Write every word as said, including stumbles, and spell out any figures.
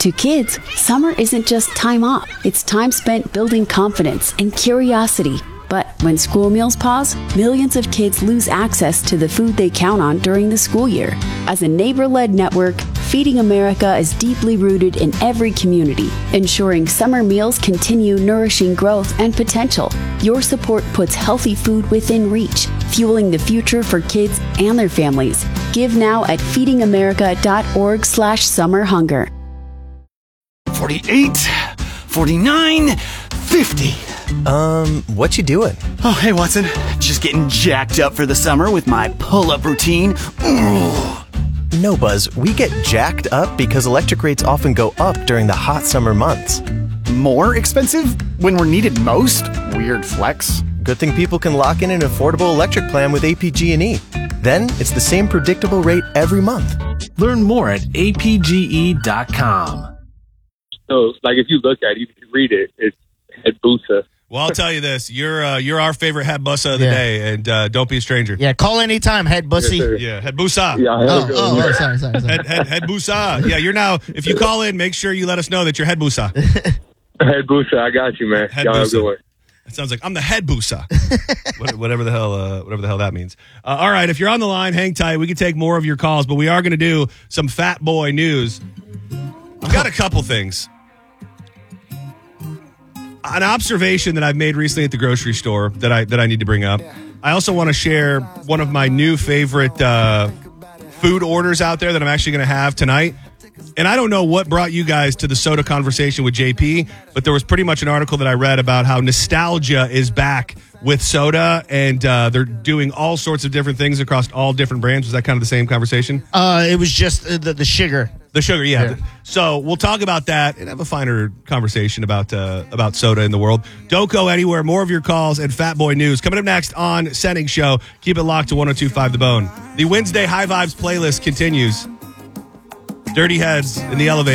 To kids, summer isn't just time off. It's time spent building confidence and curiosity. But when school meals pause, millions of kids lose access to the food they count on during the school year. As a neighbor-led network, Feeding America is deeply rooted in every community, ensuring summer meals continue nourishing growth and potential. Your support puts healthy food within reach, fueling the future for kids and their families. Give now at feedingamerica.org slash summer hunger. forty-eight, forty-nine, fifty. Um, what you doing? Oh, hey, Watson. Just getting jacked up for the summer with my pull-up routine. Ugh. No, Buzz. We get jacked up because electric rates often go up during the hot summer months. More expensive when we're needed most? Weird flex. Good thing people can lock in an affordable electric plan with A P G and E. Then it's the same predictable rate every month. Learn more at A P G E dot com. So, like, if you look at it, if you read it, it's Hayabusa. Well, I'll tell you this. You're uh, you're our favorite head bussa of the Yeah. day, and uh, don't be a stranger. Yeah, call anytime, head bussy. Yes, sir. Yeah, head bussa. Yeah, I had Oh, a good oh, one. oh, sorry, sorry, sorry. Head, head, head bussa. Yeah, you're now, if you call in, make sure you let us know that you're head bussa. Hayabusa, I got you, man. Head Y'all have a bussa. good one. It sounds like I'm the head bussa. What- whatever the hell, uh, whatever the hell that means. Uh, all right, if you're on the line, hang tight. We can take more of your calls, but we are going to do some fat boy news. I've got a couple things. An observation that I've made recently at the grocery store that I that I need to bring up. I also want to share one of my new favorite uh, food orders out there that I'm actually going to have tonight. And I don't know what brought you guys to the soda conversation with J P, but there was pretty much an article that I read about how nostalgia is back with soda, and uh, they're doing all sorts of different things across all different brands. Was that kind of the same conversation? Uh, it was just uh, the, the sugar. The sugar, yeah. Yeah. So we'll talk about that and have a finer conversation about uh, about soda in the world. Don't go anywhere. More of your calls and Fat Boy News coming up next on Setting Show. Keep it locked to one oh two point five The Bone. The Wednesday High Vibes playlist continues. Dirty Heads in the elevator.